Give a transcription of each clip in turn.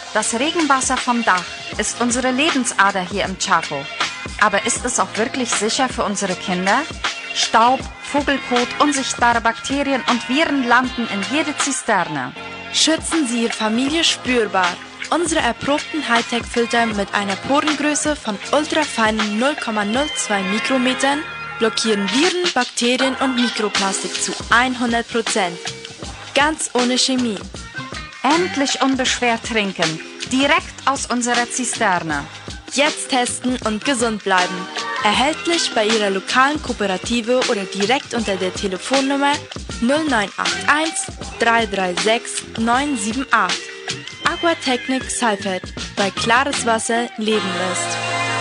Das Regenwasser vom Dach ist unsere Lebensader hier im Chaco. Aber ist es auch wirklich sicher für unsere Kinder? Staub, Vogelkot, unsichtbare Bakterien und Viren landen in jede Zisterne. Schützen Sie Ihre Familie spürbar. Unsere erprobten Hightech-Filter mit einer Porengröße von ultrafeinen 0,02 Mikrometern blockieren Viren, Bakterien und Mikroplastik zu 100%. Ganz ohne Chemie. Endlich unbeschwert trinken, direkt aus unserer Zisterne. Jetzt testen und gesund bleiben. Erhältlich bei Ihrer lokalen Kooperative oder direkt unter der Telefonnummer 0981 336 978. Aquatechnik Seifert, weil klares Wasser Leben lässt.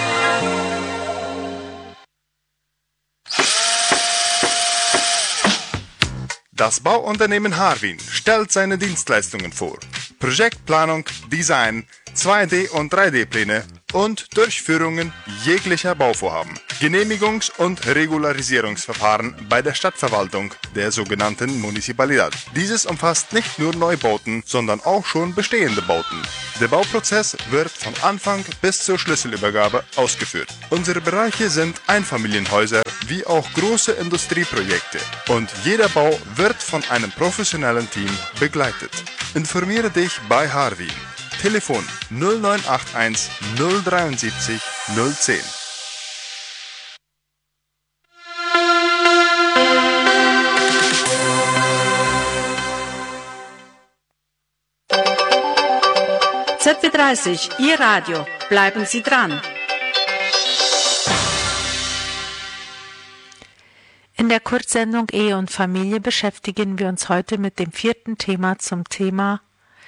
Das Bauunternehmen Harwin stellt seine Dienstleistungen vor. Projektplanung, Design, 2D- und 3D-Pläne und Durchführungen jeglicher Bauvorhaben. Genehmigungs- und Regularisierungsverfahren bei der Stadtverwaltung, der sogenannten Municipalidad. Dieses umfasst nicht nur Neubauten, sondern auch schon bestehende Bauten. Der Bauprozess wird von Anfang bis zur Schlüsselübergabe ausgeführt. Unsere Bereiche sind Einfamilienhäuser wie auch große Industrieprojekte und jeder Bau wird von einem professionellen Team begleitet. Informiere dich bei Harwin. Telefon 0981 073 010. ZB30, Ihr Radio. Bleiben Sie dran. In der Kurzsendung Ehe und Familie beschäftigen wir uns heute mit dem vierten Teil zum Thema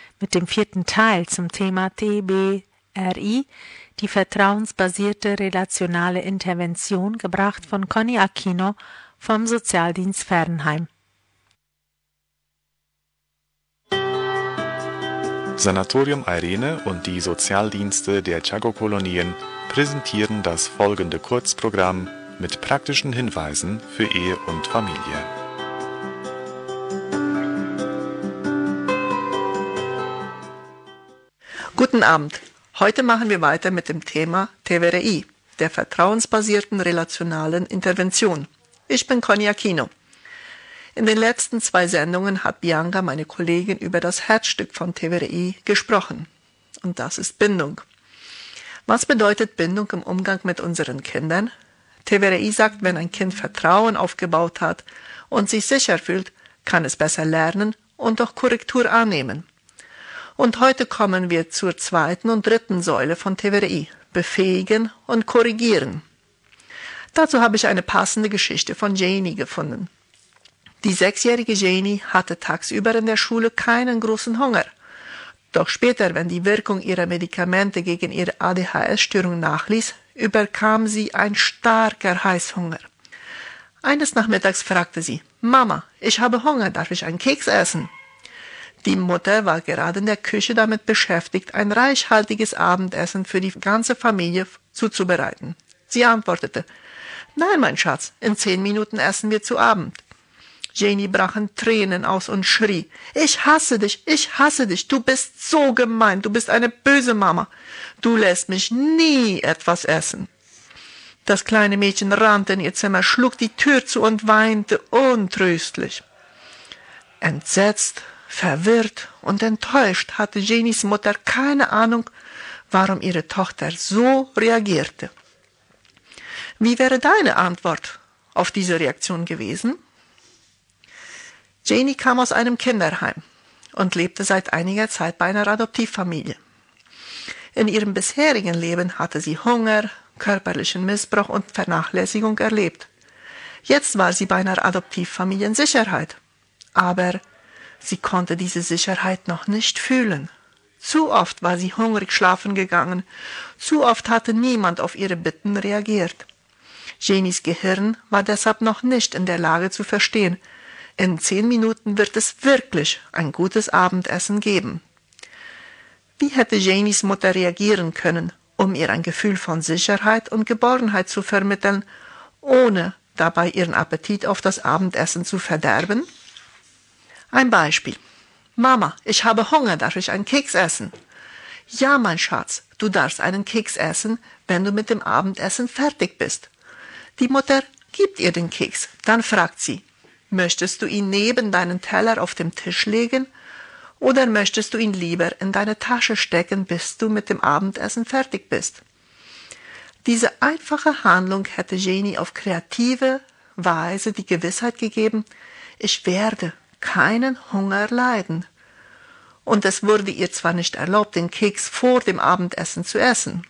TBRI, die vertrauensbasierte relationale Intervention, gebracht von Conny Aquino vom Sozialdienst Fernheim. Sanatorium Irene und die Sozialdienste der Chaco-Kolonien präsentieren das folgende Kurzprogramm mit praktischen Hinweisen für Ehe und Familie. Guten Abend. Heute machen wir weiter mit dem Thema TBRI, der vertrauensbasierten relationalen Intervention. Ich bin Conny Aquino. In den letzten 2 Sendungen hat Bianca, meine Kollegin, über das Herzstück von TBRI gesprochen. Und das ist Bindung. Was bedeutet Bindung im Umgang mit unseren Kindern? TBRI sagt, wenn ein Kind Vertrauen aufgebaut hat und sich sicher fühlt, kann es besser lernen und auch Korrektur annehmen. Und heute kommen wir zur 2. und 3. Säule von TBRI, befähigen und korrigieren. Dazu habe ich eine passende Geschichte von Janie gefunden. Die 6-jährige Janie hatte tagsüber in der Schule keinen großen Hunger. Doch später, wenn die Wirkung ihrer Medikamente gegen ihre ADHS-Störung nachließ, überkam sie ein starker Heißhunger. Eines Nachmittags fragte sie: Mama, ich habe Hunger, darf ich einen Keks essen? Die Mutter war gerade in der Küche damit beschäftigt, ein reichhaltiges Abendessen für die ganze Familie zuzubereiten. Sie antwortete: Nein, mein Schatz, in 10 Minuten essen wir zu Abend. Janie brach in Tränen aus und schrie: Ich hasse dich, du bist so gemein, du bist eine böse Mama. Du lässt mich nie etwas essen. Das kleine Mädchen rannte in ihr Zimmer, schlug die Tür zu und weinte untröstlich. Entsetzt, verwirrt und enttäuscht hatte Janies Mutter keine Ahnung, warum ihre Tochter so reagierte. Wie wäre deine Antwort auf diese Reaktion gewesen? Janie kam aus einem Kinderheim und lebte seit einiger Zeit bei einer Adoptivfamilie. In ihrem bisherigen Leben hatte sie Hunger, körperlichen Missbrauch und Vernachlässigung erlebt. Jetzt war sie bei einer Adoptivfamilie in Sicherheit. Aber sie konnte diese Sicherheit noch nicht fühlen. Zu oft war sie hungrig schlafen gegangen. Zu oft hatte niemand auf ihre Bitten reagiert. Janies Gehirn war deshalb noch nicht in der Lage zu verstehen: In 10 Minuten wird es wirklich ein gutes Abendessen geben. Wie hätte Janies Mutter reagieren können, um ihr ein Gefühl von Sicherheit und Geborgenheit zu vermitteln, ohne dabei ihren Appetit auf das Abendessen zu verderben? Ein Beispiel: Mama, ich habe Hunger, darf ich einen Keks essen? Ja, mein Schatz, du darfst einen Keks essen, wenn du mit dem Abendessen fertig bist. Die Mutter gibt ihr den Keks. Dann fragt sie, möchtest du ihn neben deinen Teller auf dem Tisch legen oder möchtest du ihn lieber in deine Tasche stecken, bis du mit dem Abendessen fertig bist? Diese einfache Handlung hätte Jenny auf kreative Weise die Gewissheit gegeben, ich werde keinen Hunger leiden. Und es wurde ihr zwar nicht erlaubt, den Keks vor dem Abendessen zu essen,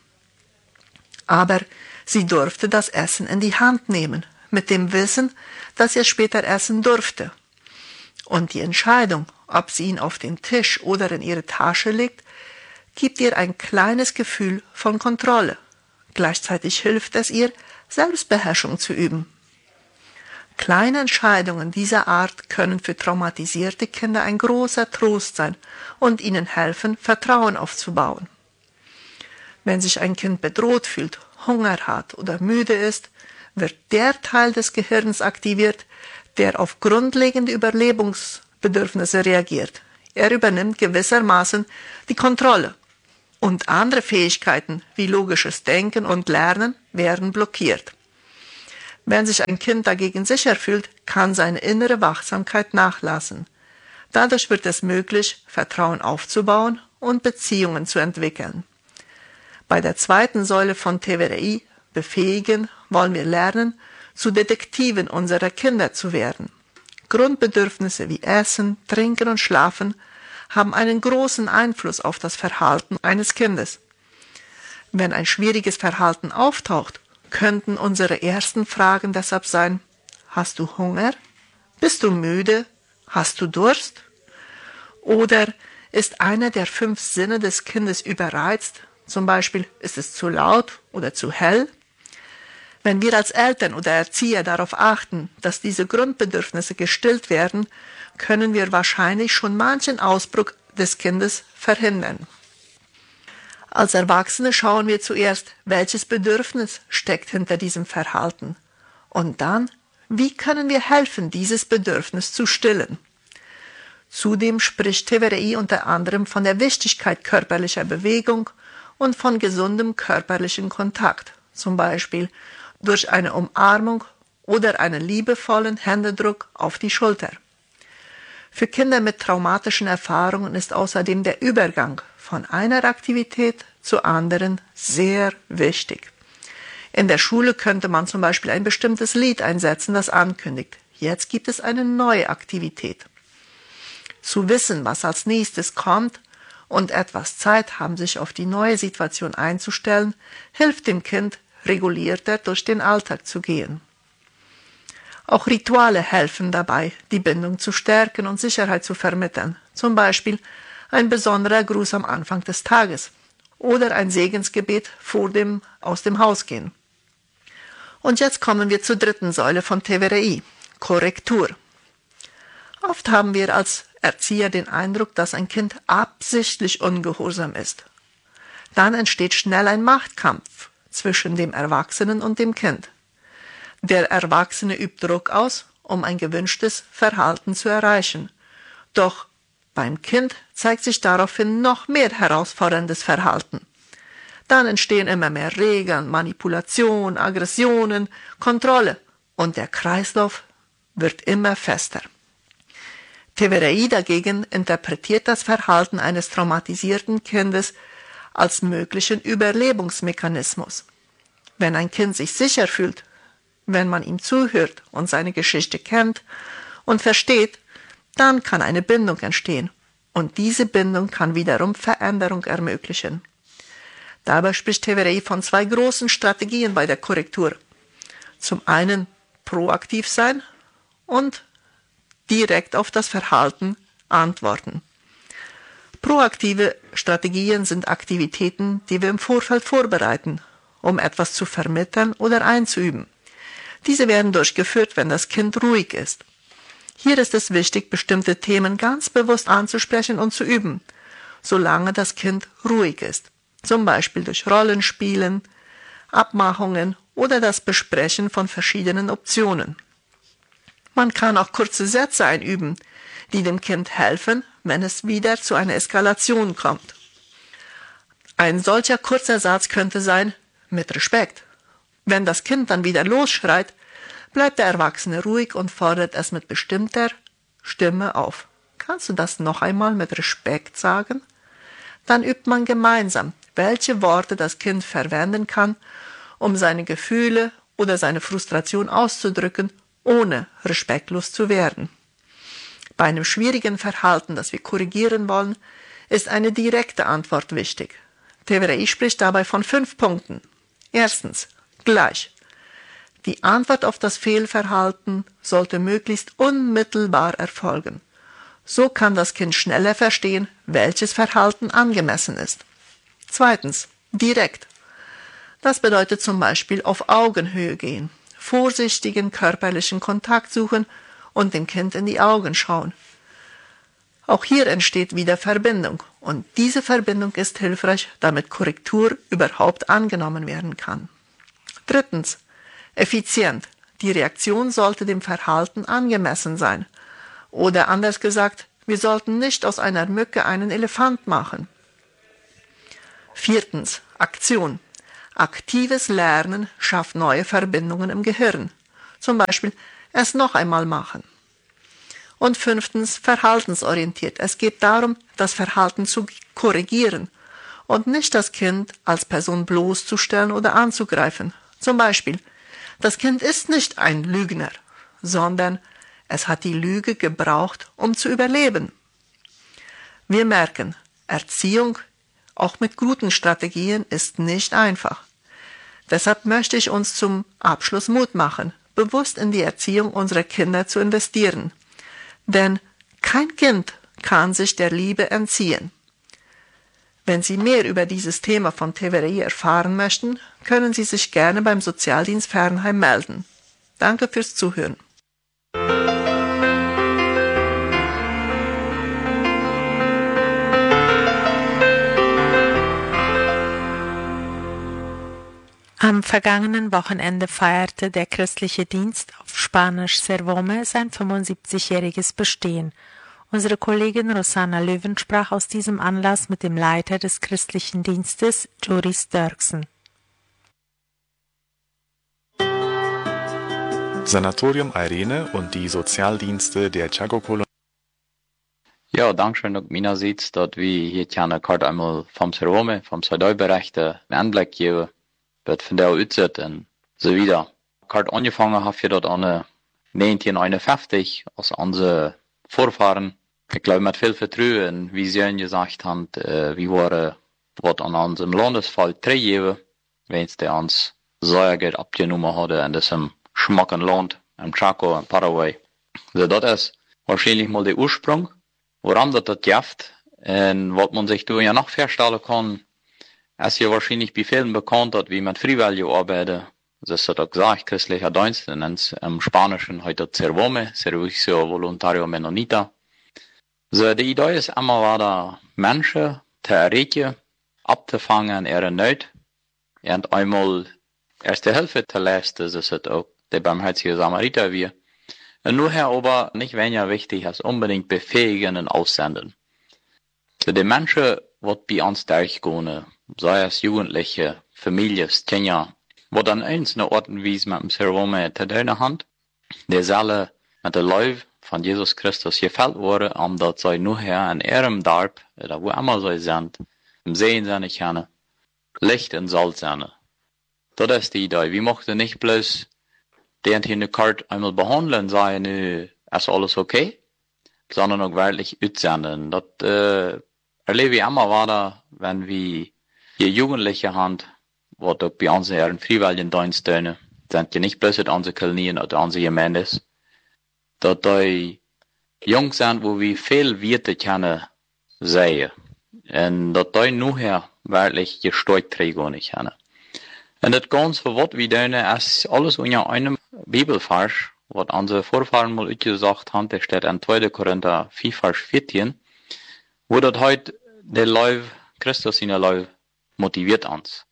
aber sie durfte das Essen in die Hand nehmen, mit dem Wissen, dass sie es später essen durfte. Und die Entscheidung, ob sie ihn auf den Tisch oder in ihre Tasche legt, gibt ihr ein kleines Gefühl von Kontrolle. Gleichzeitig hilft es ihr, Selbstbeherrschung zu üben. Kleine Entscheidungen dieser Art können für traumatisierte Kinder ein großer Trost sein und ihnen helfen, Vertrauen aufzubauen. Wenn sich ein Kind bedroht fühlt, Hunger hat oder müde ist, wird der Teil des Gehirns aktiviert, der auf grundlegende Überlebensbedürfnisse reagiert. Er übernimmt gewissermaßen die Kontrolle und andere Fähigkeiten wie logisches Denken und Lernen werden blockiert. Wenn sich ein Kind dagegen sicher fühlt, kann seine innere Wachsamkeit nachlassen. Dadurch wird es möglich, Vertrauen aufzubauen und Beziehungen zu entwickeln. Bei der zweiten Säule von TVRI, befähigen, wollen wir lernen, zu Detektiven unserer Kinder zu werden. Grundbedürfnisse wie Essen, Trinken und Schlafen haben einen großen Einfluss auf das Verhalten eines Kindes. Wenn ein schwieriges Verhalten auftaucht, könnten unsere ersten Fragen deshalb sein, hast du Hunger? Bist du müde? Hast du Durst? Oder ist einer der 5 Sinne des Kindes überreizt? Zum Beispiel, ist es zu laut oder zu hell? Wenn wir als Eltern oder Erzieher darauf achten, dass diese Grundbedürfnisse gestillt werden, können wir wahrscheinlich schon manchen Ausbruch des Kindes verhindern. Als Erwachsene schauen wir zuerst, welches Bedürfnis steckt hinter diesem Verhalten. Und dann, wie können wir helfen, dieses Bedürfnis zu stillen? Zudem spricht TVRI unter anderem von der Wichtigkeit körperlicher Bewegung und von gesundem körperlichen Kontakt, zum Beispiel durch eine Umarmung oder einen liebevollen Händedruck auf die Schulter. Für Kinder mit traumatischen Erfahrungen ist außerdem der Übergang von einer Aktivität zur anderen sehr wichtig. In der Schule könnte man zum Beispiel ein bestimmtes Lied einsetzen, das ankündigt, jetzt gibt es eine neue Aktivität. Zu wissen, was als nächstes kommt und etwas Zeit haben, sich auf die neue Situation einzustellen, hilft dem Kind, regulierter durch den Alltag zu gehen. Auch Rituale helfen dabei, die Bindung zu stärken und Sicherheit zu vermitteln. Zum Beispiel ein besonderer Gruß am Anfang des Tages oder ein Segensgebet vor dem Aus dem Haus gehen. Und jetzt kommen wir zur dritten Säule von TVRI, Korrektur. Oft haben wir als Erzieher den Eindruck, dass ein Kind absichtlich ungehorsam ist. Dann entsteht schnell ein Machtkampf zwischen dem Erwachsenen und dem Kind. Der Erwachsene übt Druck aus, um ein gewünschtes Verhalten zu erreichen. Doch beim Kind zeigt sich daraufhin noch mehr herausforderndes Verhalten. Dann entstehen immer mehr Regeln, Manipulation, Aggressionen, Kontrolle und der Kreislauf wird immer fester. TVRI dagegen interpretiert das Verhalten eines traumatisierten Kindes als möglichen Überlebensmechanismus. Wenn ein Kind sich sicher fühlt, wenn man ihm zuhört und seine Geschichte kennt und versteht, dann kann eine Bindung entstehen und diese Bindung kann wiederum Veränderung ermöglichen. Dabei spricht TVRI von 2 großen Strategien bei der Korrektur. Zum einen proaktiv sein und direkt auf das Verhalten antworten. Proaktive Strategien sind Aktivitäten, die wir im Vorfeld vorbereiten, um etwas zu vermitteln oder einzuüben. Diese werden durchgeführt, wenn das Kind ruhig ist. Hier ist es wichtig, bestimmte Themen ganz bewusst anzusprechen und zu üben, solange das Kind ruhig ist. Zum Beispiel durch Rollenspielen, Abmachungen oder das Besprechen von verschiedenen Optionen. Man kann auch kurze Sätze einüben, die dem Kind helfen, wenn es wieder zu einer Eskalation kommt. Ein solcher kurzer Satz könnte sein, mit Respekt. Wenn das Kind dann wieder losschreit, bleibt der Erwachsene ruhig und fordert es mit bestimmter Stimme auf. Kannst du das noch einmal mit Respekt sagen? Dann übt man gemeinsam, welche Worte das Kind verwenden kann, um seine Gefühle oder seine Frustration auszudrücken, ohne respektlos zu werden. Bei einem schwierigen Verhalten, das wir korrigieren wollen, ist eine direkte Antwort wichtig. TVRI spricht dabei von 5 Punkten. Erstens, gleich. Die Antwort auf das Fehlverhalten sollte möglichst unmittelbar erfolgen. So kann das Kind schneller verstehen, welches Verhalten angemessen ist. Zweitens, direkt. Das bedeutet zum Beispiel auf Augenhöhe gehen, vorsichtigen körperlichen Kontakt suchen und dem Kind in die Augen schauen. Auch hier entsteht wieder Verbindung und diese Verbindung ist hilfreich, damit Korrektur überhaupt angenommen werden kann. Drittens, effizient. Die Reaktion sollte dem Verhalten angemessen sein. Oder anders gesagt, wir sollten nicht aus einer Mücke einen Elefant machen. Viertens, Aktion. Aktives Lernen schafft neue Verbindungen im Gehirn. Zum Beispiel es noch einmal machen. Und fünftens, verhaltensorientiert. Es geht darum, das Verhalten zu korrigieren und nicht das Kind als Person bloßzustellen oder anzugreifen. Zum Beispiel, das Kind ist nicht ein Lügner, sondern es hat die Lüge gebraucht, um zu überleben. Wir merken, Erziehung, auch mit guten Strategien, ist nicht einfach. Deshalb möchte ich uns zum Abschluss Mut machen, bewusst in die Erziehung unserer Kinder zu investieren. Denn kein Kind kann sich der Liebe entziehen. Wenn Sie mehr über dieses Thema von TVRI erfahren möchten, können Sie sich gerne beim Sozialdienst Fernheim melden. Danke fürs Zuhören. Am vergangenen Wochenende feierte der christliche Dienst auf Spanisch Servome sein 75-jähriges Bestehen. Unsere Kollegin Rosanna Löwen sprach aus diesem Anlass mit dem Leiter des christlichen Dienstes, Joris Dirksen. Sanatorium Irene und die Sozialdienste der Chagokolonie. Ja, dankeschön ook meinerseits, dat wir hier gerne kort einmal vom Servome, vom Saudai-Berechte einen Anblick geben, wird von der uitzet und so wieder. Kort angefangen haben wir dort an 1951, als unsere Vorfahren, ich glaube mit viel Vertrauen, wie sie gesagt haben, wir waren, was an unserem Landesfall 3 Jahre, wenn es der uns Säuergeld abgenommen hatte in diesem schmacken Land, im Chaco, in Paraguay. Also das ist wahrscheinlich mal der Ursprung, woran das gibt, und was man sich da ja noch vorstellen kann, ist ja wahrscheinlich bei vielen bekannt, dass wir mit Freiwilligen arbeiten. Das ist auch gesagt, christlicher Dienst, im Spanischen heute Servome, Servicio Voluntario Menonita. So, die Idee ist immer weiter, Menschen zu erreichen, abzufangen, ihre Not, und einmal erste Hilfe zu leisten, das ist auch der barmherzige Samariter wir. Und nur aber nicht weniger wichtig als unbedingt befähigen und aussenden. So, die Menschen, die bei uns durchgehen, sei es Jugendliche, Familien, Kinder, wo dann eins eine Orten wie mit dem Servome zu tun haben, die sollen mit der Leib von Jesus Christus gefällt worden, omdat sie nachher in ihrem Darb, oder wo immer sie sind, im Sehen seine Kerne, Licht und Salz sein. Das ist die Idee. Wir möchten nicht bloß den hier in der Karte einmal behandeln, sagen, ist alles okay, sondern auch wirklich aussenden. Das erlebe ich immer weiter, wenn wir hier Jugendliche haben, die auch bei uns in ihren Freiwilligendienst tun, sind ja nicht bloß unsere Kolonien oder unsere Gemeindes, dass die Jungs sind, wo wir viel Werte können sehen. Und dass die nachher wirklich gesteuert kriegen können. Und das Ganze, was wir tun, ist alles unter einem Bibelvers, was unsere Vorfahren mal gesagt haben, der steht in 2. Korinther 4, Vers 14, wo das heute der Leib, Christus in der Leib, motiviert uns.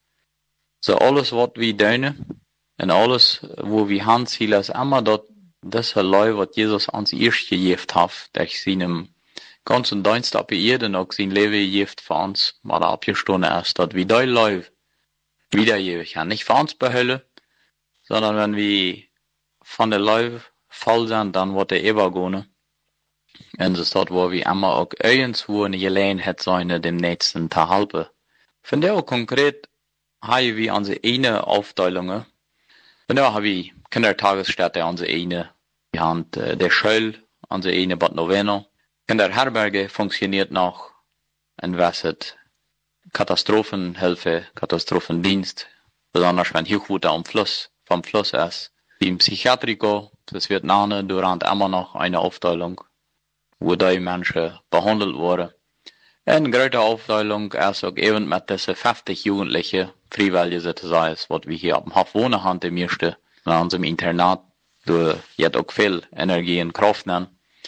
So alles, was wir tun, und alles, wo wir handzielen, ist immer das Leib, was Jesus uns erst gegeben hat, durch seinem ganz und Dienst ab ihr, denn auch sein Leben gibt für uns, mal abgestoßen ist, dass wir da läuft, wiedergeben kann. Nicht für uns behüllen, sondern wenn wir von der Läufe voll sind, dann wird der übergehen. Und das ist dort, wo wir immer auch irgendwo eine Gelegenheit sein, dem Nächsten zu helfen. Von der auch konkret haben wir unsere eine Aufteilung. Und da haben wir Kindertagesstätte, unsere eine. Wir haben der Schule, unsere eine Bad Novena. Kinderherberge funktioniert noch. Und was ist Katastrophenhilfe, Katastrophendienst, besonders wenn Hochwasser vom Fluss ist. Wie im Psychiatrico, das wird nahe durant immer noch eine Aufteilung, wo die Menschen behandelt wurden. Eine große Aufteilung ist auch eben mit diesen 50 Jugendlichen, Freiwillige sozusagen, was wir hier am Hof wohnen haben, die meisten, in unserem Internat, durch jetzt auch viel Energie und Kraft nehmen.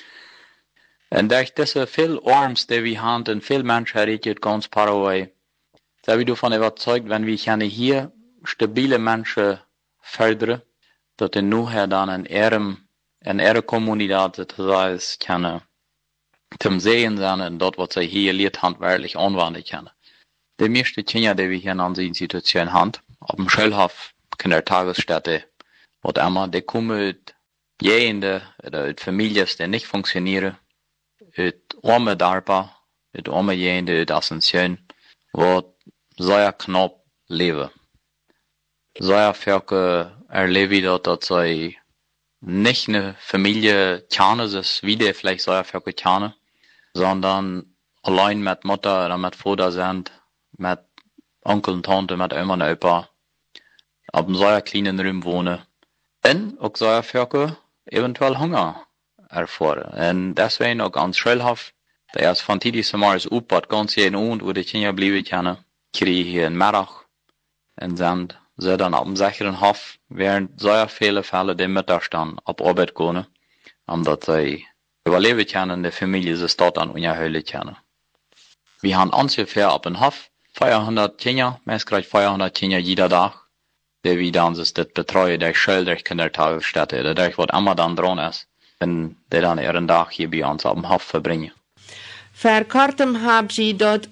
Und durch diese viel Arms, die wir haben, und viele Menschen erreichen ganz Paraguay, sind wir davon überzeugt, wenn wir hier stabile Menschen fördern, dass die nachher dann in ihrer Kommunität sozusagen können, zum Sehen sein und dort, was sie hier lehrt, handwerklich anwenden können. Die meisten Kinder, die wir hier in unserer Institution haben, auf dem Schulhof, Kindertagesstätte, was immer, die kommen aus jenen, oder aus Familien, die nicht funktionieren, aus armen Darpa, aus armen jenen, aus Ascension, wo sehr knapp leben. Sehr viele erleben dass sie nicht eine Familie kennen, ist wie die vielleicht sehr viele kennen, sondern allein mit Mutter oder mit Vater sind, mit Onkel und Tante, mit Oma und Opa, auf einem sehr kleinen Raum wohnen. Und auch sehr viele eventuell Hunger erfahren. Und deswegen auch ganz Schulhof, der erst von Tidis Mars uppat ganz jeden Abend, wo die Kinder bleiben können, kriegen hier einen Mittag und sind sie dann auf dem sicheren Hof, während sehr viele Fälle die Mütter dann auf Arbeit gehen, dass sie überleben können, die Familie sich dort dann unerhöhen können. Wir haben ungefähr auf dem Hof 400 Kinder, meistens 400 Kinder jeder Tag, die wir dann das betreuen, durch Schule, durch Kindertagesstätte, oder durch was immer dann dran ist, wenn die dann ihren Tag hier bei uns auf dem Hof verbringen. Vor kurzem haben Sie dort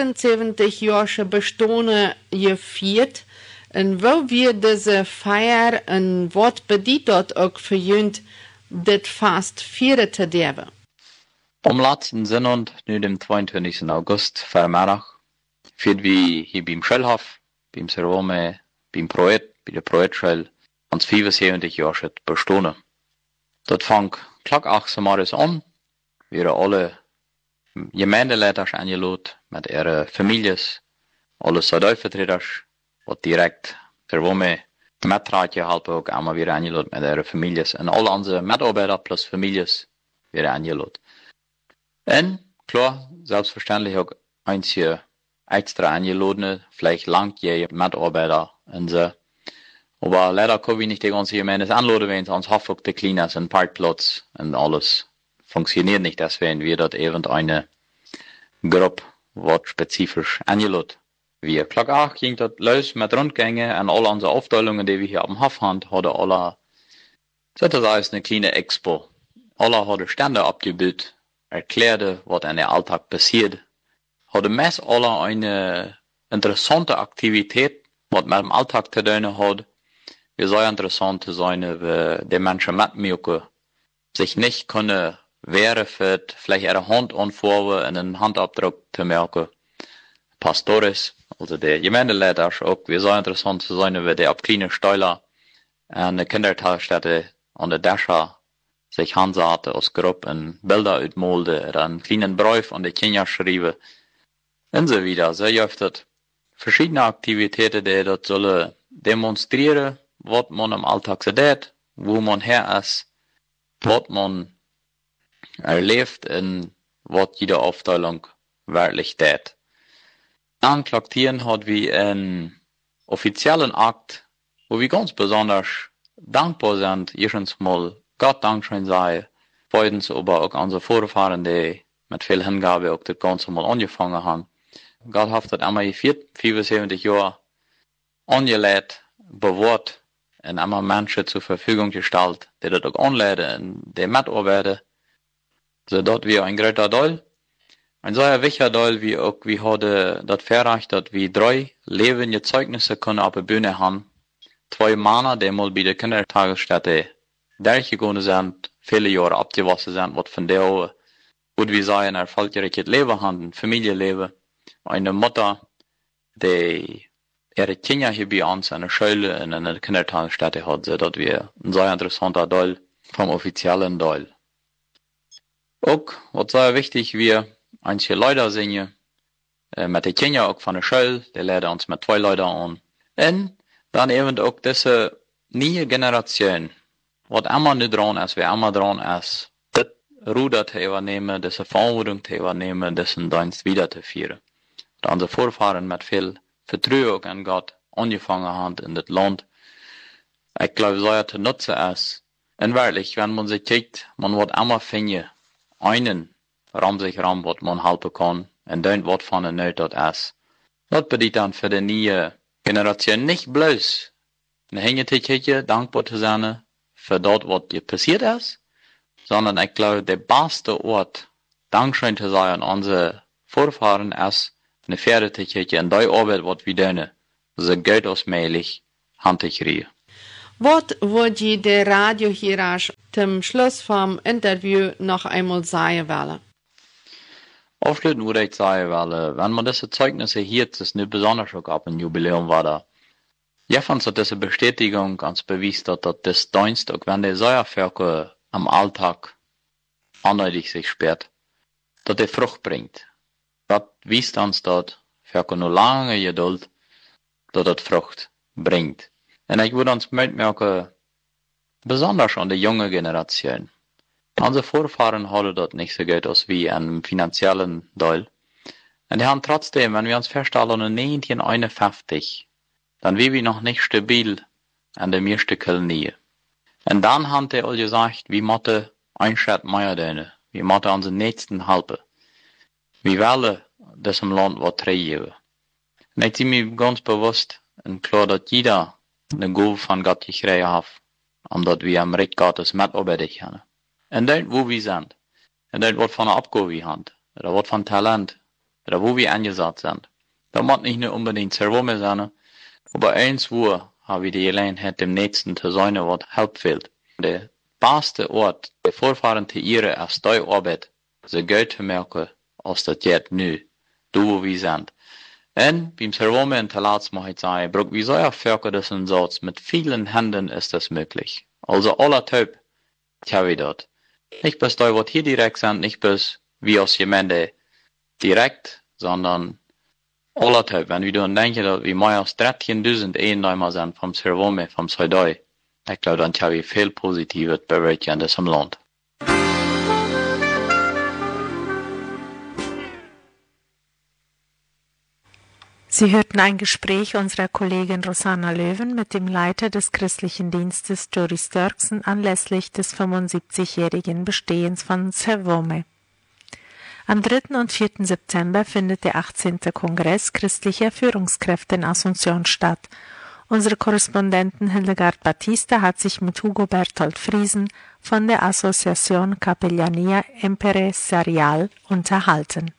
75 Jahre Bestone gefeiert. Und wo wird diese Feier und was bedeutet auch für uns, das fast feiern zu dürfen? Am letzten Sonntag, nu dem 22. August, Vormittag, feiern wir hier beim Schulhof, beim Servome, beim Projekt, bei der Projektschule, uns 75 Jahre Bestone. Das fängt gleich 8 Uhr an, wir alle Gemeindeleiter eingeladen, mit ihren Familien, alle Stadtvertreter, die direkt Servome mittragen, helfen auch einmal wieder eingeladen mit ihren Familien. Und alle unsere Mitarbeiter plus Familien wieder eingeladen. Und klar, selbstverständlich auch einige extra eingeladene, vielleicht langjährige Mitarbeiter und so. Aber leider können wir nicht die ganze Gemeinde anladen, wenn es uns Hof auch der klein ist, ein Parkplatz und alles funktioniert nicht. Deswegen wird dort eben eine Gruppe, was spezifisch eingeladen. Wir Tag 8 ging das los mit Rundgänge und alle unsere Aufteilungen, die wir hier am Hof haben, hatten alle, sozusagen eine kleine Expo. Alle hatten Stände abgebildet, erklärte, was in der Alltag passiert. Hatten meist alle eine interessante Aktivität, was mit dem Alltag zu tun hat. Wir sehr interessant zu sein, wie die Menschen mitmachen, sich nicht können wehren für vielleicht ihre Hand anfahren und einen Handabdruck zu merken. Pastores, also der Gemeindeleiter, auch wir sehr interessant zu sein, wie die auf kleine Steuer an der Kindertagesstätte an der Dächer sich handsatte aus Gruppen und Bilder utmolde oder einen kleinen Brief an die Kinder schrieben und so wieder. So gibt verschiedene Aktivitäten, die dort sollen demonstrieren, was man im Alltag so tut, wo man her ist, was man erlebt und was jede Aufteilung wirklich tut. Anklagtieren hat wie einen offiziellen Akt, wo wir ganz besonders dankbar sind, erstens mal Gott Dankeschön sei, zweitens aber auch unsere Vorfahren, die mit viel Hingabe auch das Ganze mal angefangen haben. Gott hat das einmal 74 Jahre angelegt, bewahrt und einmal Menschen zur Verfügung gestellt, die das auch anleiten und die mitarbeiten, sodass wir ein großer Teil Ein solcher wichtiger Teil wie auch wie heute das verreicht, dass wir 3 lebende Zeugnisse können auf der Bühne haben. 2 Männer, die mal bei der Kindertagesstätte durchgegangen sind, viele Jahre abgewaschen sind, was von der gut wie sagen, ein erfolgreiches Leben haben, ein Familienleben. Eine Mutter, die ihre Kinder hier bei uns in der Schule in einer Kindertagesstätte hat, so dass wir ein sehr interessanter Teil vom offiziellen Teil. Auch, was sehr wichtig, wir einige Leute singen, mit den Kindern auch von der Schule, die lernen uns mit 2 Leuten an. Und dann eben auch diese neue Generation, was immer nicht dran ist, wer immer dran ist, das Ruder zu übernehmen, diese Verantwortung zu übernehmen, diesen Dienst weiterzuführen. Da unsere Vorfahren mit viel Vertrauen an Gott angefangen haben in das Land. Ich glaube, so zu nutzen ist. Und wirklich, wenn man sich kriegt, man wird immer finden, einen Raum, was man helfen kann, und dann was von der Not dort ist. Das bedeutet dann für die neue Generation nicht bloß eine Hängetätigkeit dankbar zu sein für dort, was dir passiert ist, sondern ich glaube, der beste Ort, Dankeschön zu sagen an unsere Vorfahren ist, eine Fertigkeit in der Arbeit, was wir tun, so gut als möglich handkriegen. Was würde der Radiohirarch zum Schluss vom Interview noch einmal sagen wollen? Aufschließend würde ich sagen, weil, wenn man diese Zeugnisse hier, das ist nicht besonders auch ab ein Jubiläum war da. Ja, fand so diese Bestätigung ganz bewies, dass das Dienst, auch wenn der Säuervölker am Alltag unnötig sich sperrt, dass der Frucht bringt. Das wies uns dort, für nur lange Geduld, dass das Frucht bringt. Und ich würde uns mitmerken, besonders an die junge Generation. Unsere Vorfahren hatten das nicht so gut als wir im finanziellen Teil. Und die haben trotzdem, wenn wir uns feststellen, in 1951, dann wie wir noch nicht stabil an der meisten Kolonie. Und dann haben die alle gesagt, wir müssen ein Schritt mehr tun. Wir müssen unseren Nächsten helfen. Wir wollen diesem Land was treiben. Und ich bin mir ganz bewusst und klar, dass jeder eine Gabe von Gott gekriegt hat, omdat wir am Recht Gottes mitarbeiten können. Und dort, wo wir sind, und dort, was von der Abgabe wir haben, oder was von Talent, oder wo wir eingesetzt sind, da muss nicht nur unbedingt Zerwurme sein, aber eins, wo haben wir die Gelegenheit, dem Nächsten zu sein, was Hilfe fehlt. Der beste Ort, der Vorfahren zu ihren, als die Arbeit, so gut zu merken, als das jetzt nu, da wo wir sind. Und beim Zerwurme in Talatz muss ich sagen, braucht wie so ein Völker das ein Satz, mit vielen Händen ist das möglich. Also aller Typ, tja wie dort. Nicht bis da, was hier direkt sind, nicht bis wie aus Gemeinde direkt, sondern aller Typ. Wenn wir dann denken, dass wir mehr als 13.000 Einnehmer sind vom Zerwurme, vom Saudai, ich glaube, dann tja wie viel Positives bewirken in diesem Land. Sie hörten ein Gespräch unserer Kollegin Rosanna Löwen mit dem Leiter des christlichen Dienstes Jory Sturksen anlässlich des 75-jährigen Bestehens von Zerwurme. Am 3. und 4. September findet der 18. Kongress christlicher Führungskräfte in Asunción statt. Unsere Korrespondentin Hildegard Batista hat sich mit Hugo Berthold Friesen von der Asociación Capellanía Empresarial unterhalten.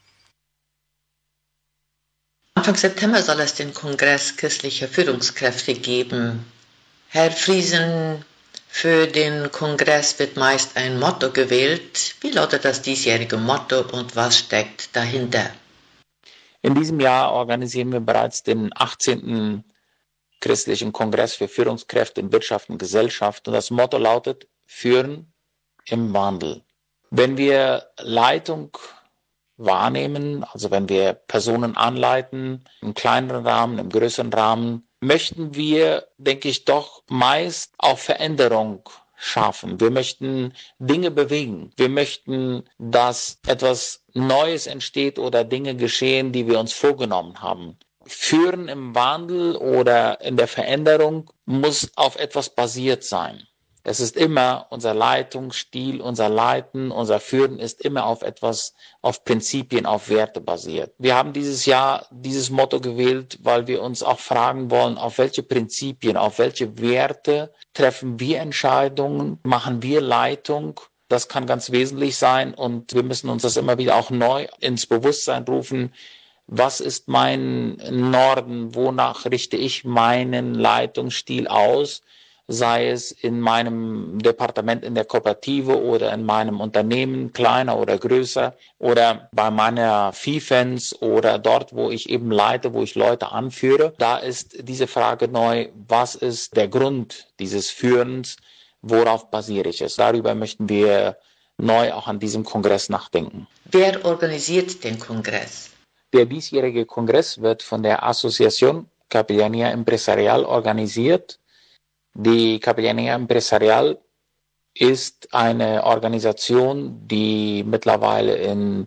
Anfang September soll es den Kongress christlicher Führungskräfte geben. Herr Friesen, für den Kongress wird meist ein Motto gewählt. Wie lautet das diesjährige Motto und was steckt dahinter? In diesem Jahr organisieren wir bereits den 18. christlichen Kongress für Führungskräfte in Wirtschaft und Gesellschaft. Und das Motto lautet: Führen im Wandel. Wenn wir Leitung wahrnehmen, also wenn wir Personen anleiten, im kleineren Rahmen, im größeren Rahmen, möchten wir, denke ich, doch meist auch Veränderung schaffen. Wir möchten Dinge bewegen. Wir möchten, dass etwas Neues entsteht oder Dinge geschehen, die wir uns vorgenommen haben. Führen im Wandel oder in der Veränderung muss auf etwas basiert sein. Es ist immer unser Leitungsstil, unser Leiten, unser Führen ist immer auf etwas, auf Prinzipien, auf Werte basiert. Wir haben dieses Jahr dieses Motto gewählt, weil wir uns auch fragen wollen, auf welche Prinzipien, auf welche Werte treffen wir Entscheidungen, machen wir Leitung, Das kann ganz wesentlich sein und wir müssen uns das immer wieder auch neu ins Bewusstsein rufen. Was ist mein Norden? Wonach richte ich meinen Leitungsstil aus? Sei es in meinem Departement in der Kooperative oder in meinem Unternehmen, kleiner oder größer, oder bei meiner Viehfans oder dort, wo ich eben leite, wo ich Leute anführe. Da ist diese Frage neu, was ist der Grund dieses Führens, worauf basiere ich es? Darüber möchten wir neu auch an diesem Kongress nachdenken. Wer organisiert den Kongress? Der diesjährige Kongress wird von der Asociación Capellanía Empresarial organisiert. Die Capellanía Empresarial ist eine Organisation, die mittlerweile in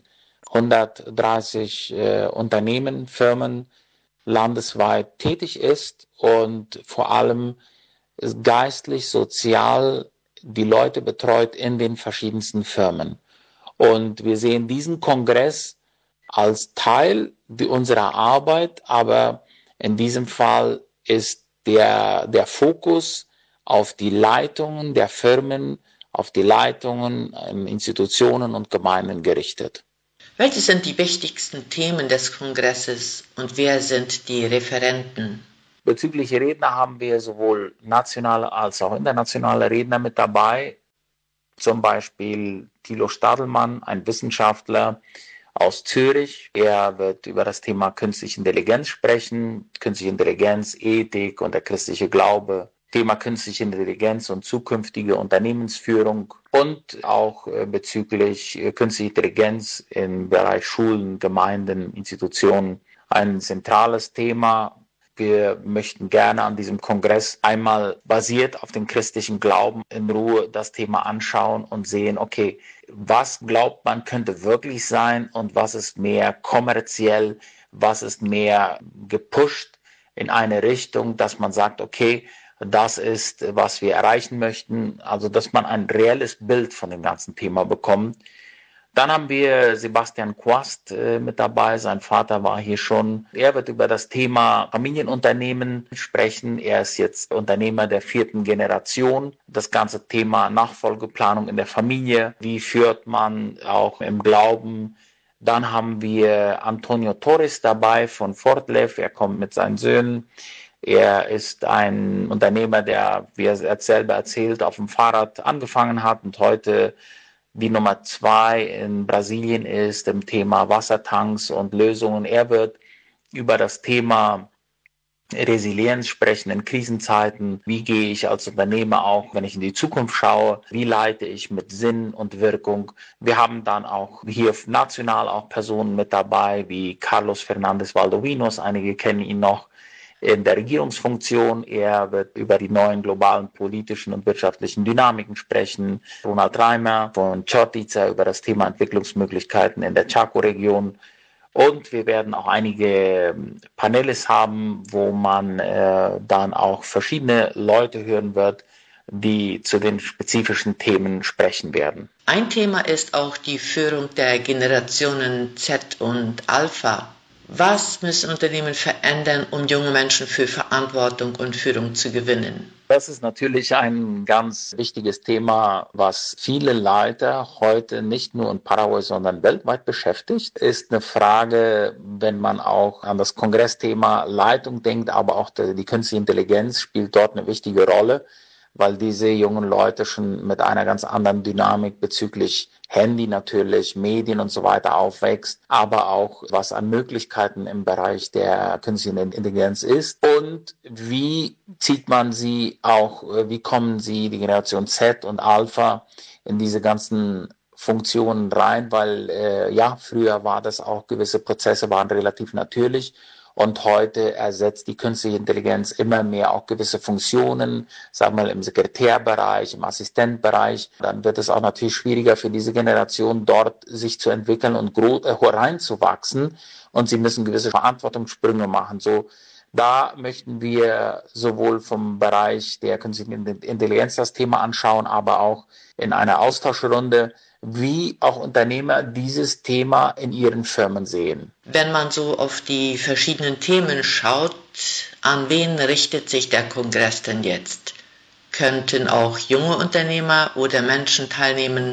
130 Unternehmen, Firmen landesweit tätig ist und vor allem geistlich, sozial die Leute betreut in den verschiedensten Firmen. Und wir sehen diesen Kongress als Teil unserer Arbeit, aber in diesem Fall ist der Fokus auf die Leitungen der Firmen, auf die Leitungen in Institutionen und Gemeinden gerichtet. Welche sind die wichtigsten Themen des Kongresses und wer sind die Referenten? Bezüglich Redner haben wir sowohl nationale als auch internationale Redner mit dabei. Zum Beispiel Thilo Stadelmann, ein Wissenschaftler aus Zürich. Er wird über das Thema künstliche Intelligenz sprechen, künstliche Intelligenz, Ethik und der christliche Glaube, Thema künstliche Intelligenz und zukünftige Unternehmensführung und auch bezüglich künstliche Intelligenz im Bereich Schulen, Gemeinden, Institutionen. Ein zentrales Thema. Wir möchten gerne an diesem Kongress einmal basiert auf dem christlichen Glauben in Ruhe das Thema anschauen und sehen, okay, was glaubt man könnte wirklich sein und was ist mehr kommerziell, was ist mehr gepusht in eine Richtung, dass man sagt, okay, das ist, was wir erreichen möchten, also dass man ein reelles Bild von dem ganzen Thema bekommt. Dann haben wir Sebastian Quast mit dabei, sein Vater war hier schon. Er wird über das Thema Familienunternehmen sprechen. Er ist jetzt Unternehmer der 4. Generation. Das ganze Thema Nachfolgeplanung in der Familie, wie führt man auch im Glauben. Dann haben wir Antonio Torres dabei von Fortlev, er kommt mit seinen Söhnen. Er ist ein Unternehmer, der, wie er selber erzählt, auf dem Fahrrad angefangen hat und heute die Nummer 2 in Brasilien ist im Thema Wassertanks und Lösungen. Er wird über das Thema Resilienz sprechen in Krisenzeiten. Wie gehe ich als Unternehmer auch, wenn ich in die Zukunft schaue? Wie leite ich mit Sinn und Wirkung? Wir haben dann auch hier national auch Personen mit dabei, wie Carlos Fernandes Valdovinos. Einige kennen ihn noch in der Regierungsfunktion. Er wird über die neuen globalen politischen und wirtschaftlichen Dynamiken sprechen. Ronald Reimer von Čortica über das Thema Entwicklungsmöglichkeiten in der Chaco-Region. Und wir werden auch einige Paneles haben, wo man dann auch verschiedene Leute hören wird, die zu den spezifischen Themen sprechen werden. Ein Thema ist auch die Führung der Generationen Z und Alpha. Was müssen Unternehmen verändern, um junge Menschen für Verantwortung und Führung zu gewinnen? Das ist natürlich ein ganz wichtiges Thema, was viele Leiter heute nicht nur in Paraguay, sondern weltweit beschäftigt. Ist eine Frage, wenn man auch an das Kongressthema Leitung denkt, aber auch die künstliche Intelligenz spielt dort eine wichtige Rolle, weil diese jungen Leute schon mit einer ganz anderen Dynamik bezüglich Handy natürlich, Medien und so weiter aufwächst, aber auch was an Möglichkeiten im Bereich der künstlichen Intelligenz ist und wie zieht man sie auch, wie kommen sie, die Generation Z und Alpha, in diese ganzen Funktionen rein, weil früher war das auch, gewisse Prozesse waren relativ natürlich. Und heute ersetzt die künstliche Intelligenz immer mehr auch gewisse Funktionen, sagen wir mal im Sekretärbereich, im Assistentbereich. Dann wird es auch natürlich schwieriger für diese Generation, dort sich zu entwickeln und reinzuwachsen. Und sie müssen gewisse Verantwortungssprünge machen. So, da möchten wir sowohl vom Bereich der künstlichen Intelligenz das Thema anschauen, aber auch in einer Austauschrunde, wie auch Unternehmer dieses Thema in ihren Firmen sehen. Wenn man so auf die verschiedenen Themen schaut, an wen richtet sich der Kongress denn jetzt? Könnten auch junge Unternehmer oder Menschen teilnehmen,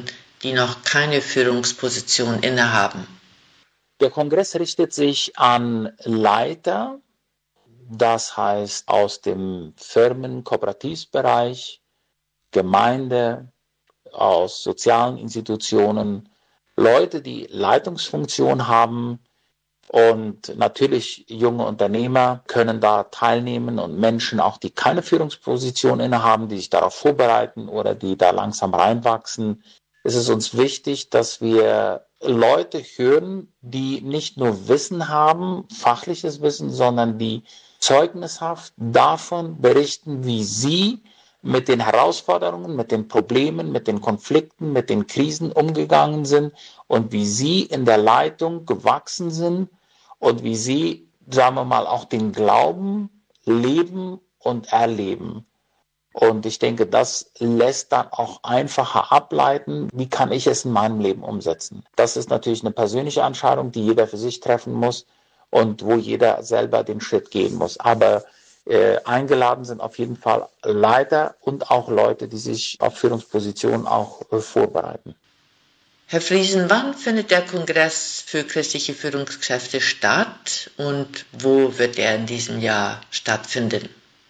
die noch keine Führungsposition innehaben? Der Kongress richtet sich an Leiter, das heißt aus dem Firmen-, Kooperativbereich, Gemeinde, aus sozialen Institutionen, Leute, die Leitungsfunktion haben, und natürlich junge Unternehmer können da teilnehmen und Menschen auch, die keine Führungsposition innehaben, die sich darauf vorbereiten oder die da langsam reinwachsen. Es ist uns wichtig, dass wir Leute hören, die nicht nur Wissen haben, fachliches Wissen, sondern die zeugnishaft davon berichten, wie sie mit den Herausforderungen, mit den Problemen, mit den Konflikten, mit den Krisen umgegangen sind und wie sie in der Leitung gewachsen sind und wie sie, sagen wir mal, auch den Glauben leben und erleben. Und ich denke, das lässt dann auch einfacher ableiten, wie kann ich es in meinem Leben umsetzen. Das ist natürlich eine persönliche Entscheidung, die jeder für sich treffen muss und wo jeder selber den Schritt gehen muss. Aber eingeladen sind auf jeden Fall Leiter und auch Leute, die sich auf Führungspositionen auch vorbereiten. Herr Friesen, wann findet der Kongress für christliche Führungskräfte statt und wo wird er in diesem Jahr stattfinden?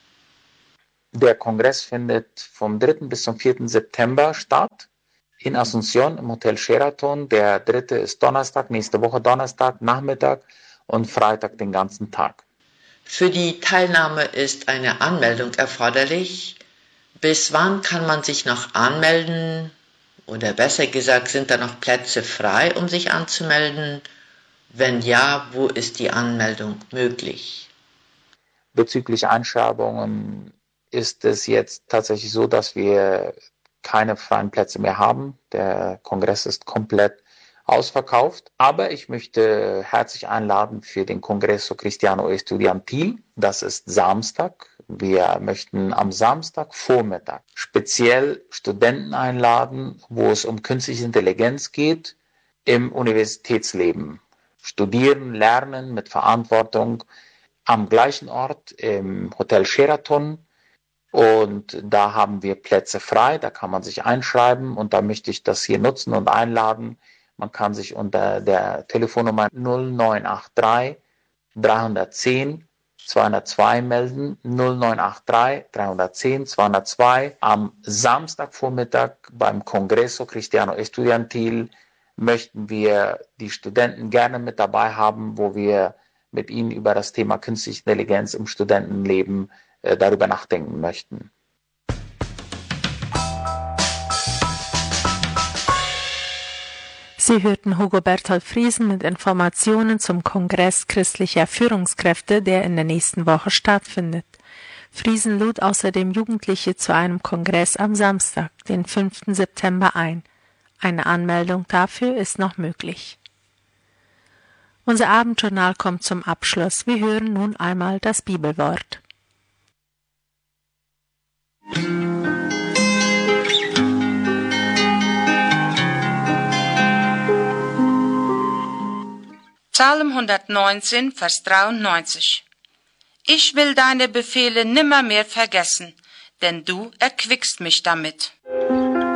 Der Kongress findet vom 3. bis zum 4. September statt in Asunción im Hotel Sheraton. Der 3. ist Donnerstag, nächste Woche Donnerstag, Nachmittag und Freitag den ganzen Tag. Für die Teilnahme ist eine Anmeldung erforderlich. Bis wann kann man sich noch anmelden? Oder besser gesagt, sind da noch Plätze frei, um sich anzumelden? Wenn ja, wo ist die Anmeldung möglich? Bezüglich Einschreibungen ist es jetzt tatsächlich so, dass wir keine freien Plätze mehr haben. Der Kongress ist komplett ausverkauft. Aber ich möchte herzlich einladen für den Congreso Cristiano Estudiantil. Das ist Samstag. Wir möchten am Samstagvormittag speziell Studenten einladen, wo es um künstliche Intelligenz geht im Universitätsleben. Studieren, lernen mit Verantwortung am gleichen Ort im Hotel Sheraton. Und da haben wir Plätze frei, da kann man sich einschreiben und da möchte ich das hier nutzen und einladen. Man kann sich unter der Telefonnummer 0983 310 202 melden, 0983 310 202. Am Samstagvormittag beim Congreso Cristiano Estudiantil möchten wir die Studenten gerne mit dabei haben, wo wir mit ihnen über das Thema künstliche Intelligenz im Studentenleben darüber nachdenken möchten. Sie hörten Hugo Berthold Friesen mit Informationen zum Kongress christlicher Führungskräfte, der in der nächsten Woche stattfindet. Friesen lud außerdem Jugendliche zu einem Kongress am Samstag, den 5. September ein. Eine Anmeldung dafür ist noch möglich. Unser Abendjournal kommt zum Abschluss. Wir hören nun einmal das Bibelwort. Psalm 119, Vers 93. Ich will deine Befehle nimmermehr vergessen, denn du erquickst mich damit.